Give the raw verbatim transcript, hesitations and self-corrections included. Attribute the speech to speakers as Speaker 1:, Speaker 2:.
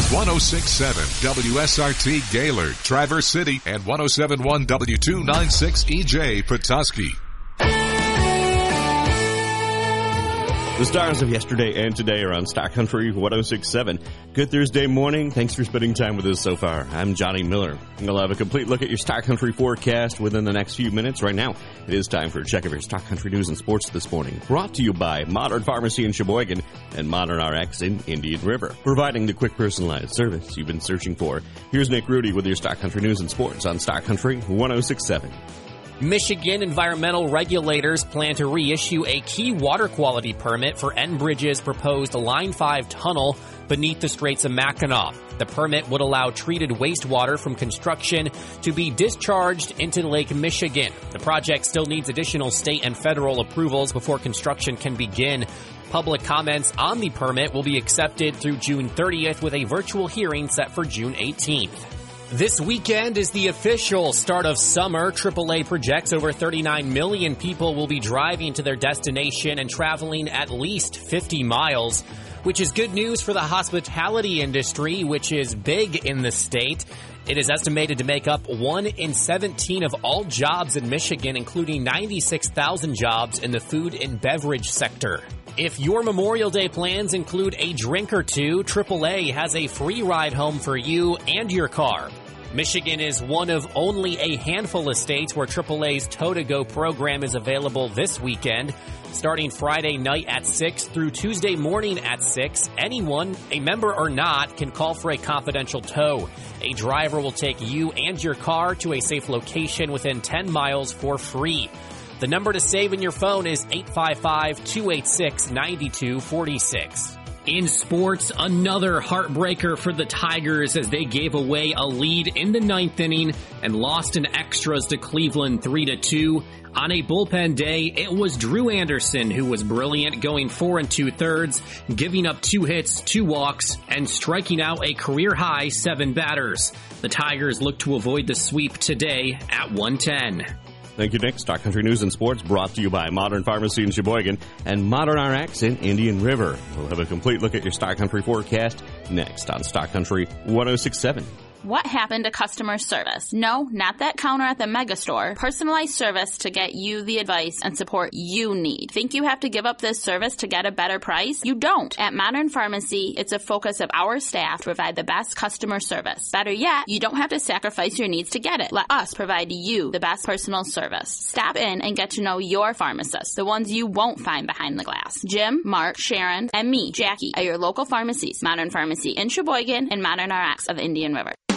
Speaker 1: one oh six point seven W S R T Gaylord, Traverse City, and one oh seven point one W two ninety-six E J Petoskey.
Speaker 2: The stars of yesterday and today are on Stock Country one oh six point seven. Good Thursday morning. Thanks for spending time with us so far. I'm Johnny Miller. We'll have a complete look at your Stock Country forecast within the next few minutes. Right now, it is time for a check of your Stock Country news and sports this morning. Brought to you by Modern Pharmacy in Sheboygan and Modern R X in Indian River. Providing the quick personalized service you've been searching for. Here's Nick Rudy with your Stock Country news and sports on Stock Country one oh six point seven.
Speaker 3: Michigan environmental regulators plan to reissue a key water quality permit for Enbridge's proposed Line five tunnel beneath the Straits of Mackinac. The permit would allow treated wastewater from construction to be discharged into Lake Michigan. The project still needs additional state and federal approvals before construction can begin. Public comments on the permit will be accepted through June thirtieth with a virtual hearing set for June eighteenth. This weekend is the official start of summer. triple A projects over thirty-nine million people will be driving to their destination and traveling at least fifty miles, which is good news for the hospitality industry, which is big in the state. It is estimated to make up one in seventeen of all jobs in Michigan, including ninety-six thousand jobs in the food and beverage sector. If your Memorial Day plans include a drink or two, triple A has a free ride home for you and your car. Michigan is one of only a handful of states where triple A's Tow-to-Go program is available this weekend. Starting Friday night at six through Tuesday morning at six, anyone, a member or not, can call for a confidential tow. A driver will take you and your car to a safe location within ten miles for free. The number to save in your phone is eight five five, two eight six, nine two four six. In sports, another heartbreaker for the Tigers as they gave away a lead in the ninth inning and lost in extras to Cleveland three to two. On a bullpen day, it was Drew Anderson who was brilliant, going four and two-thirds, giving up two hits, two walks, and striking out a career-high seven batters. The Tigers look to avoid the sweep today at one ten.
Speaker 2: Thank you, Nick. Stock Country News and Sports brought to you by Modern Pharmacy in Sheboygan and Modern R X in Indian River. We'll have a complete look at your Stock Country forecast next on Stock Country one oh six point seven.
Speaker 4: What happened to customer service? No, not that counter at the mega store. Personalized service to get you the advice and support you need. Think you have to give up this service to get a better price? You don't. At Modern Pharmacy, it's a focus of our staff to provide the best customer service. Better yet, you don't have to sacrifice your needs to get it. Let us provide you the best personal service. Stop in and get to know your pharmacists, the ones you won't find behind the glass. Jim, Mark, Sharon, and me, Jackie, are your local pharmacies. Modern Pharmacy in Sheboygan and Modern R X of Indian River.